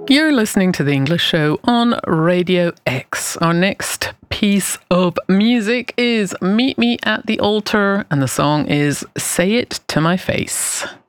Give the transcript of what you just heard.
You're listening to The English Show on Radio X. Our next piece of music is Meet Me at the Altar, and the song is Say It to My Face.